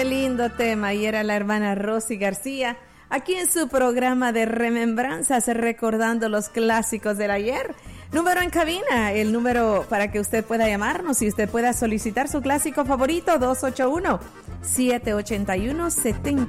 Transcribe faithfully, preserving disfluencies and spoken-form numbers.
Qué lindo tema, y era la hermana Rosy García, aquí en su programa de remembranzas, recordando los clásicos del ayer. Número en cabina, el número para que usted pueda llamarnos y usted pueda solicitar su clásico favorito, dos ocho uno, siete ocho uno, siete